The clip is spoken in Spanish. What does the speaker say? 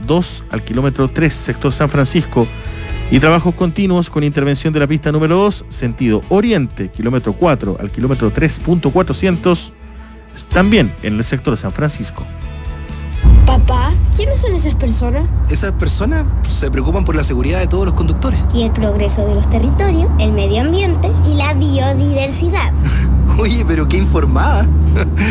2 al kilómetro 3, sector San Francisco, y trabajos continuos con intervención de la pista número 2, sentido oriente, kilómetro 4 al kilómetro 3.400, también en el sector San Francisco. Papá, ¿quiénes son esas personas? Esas personas se preocupan por la seguridad de todos los conductores. Y el progreso de los territorios, el medio ambiente y la biodiversidad. Oye, pero qué informada.